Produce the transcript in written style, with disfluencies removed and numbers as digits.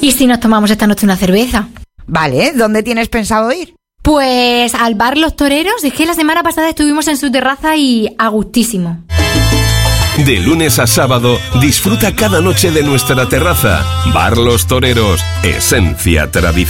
¿Y si nos tomamos esta noche una cerveza? Vale, ¿dónde tienes pensado ir? Pues al bar Los Toreros. Es que la semana pasada estuvimos en su terraza y a gustísimo. De lunes a sábado, disfruta cada noche de nuestra terraza. Bar Los Toreros, esencia tradición.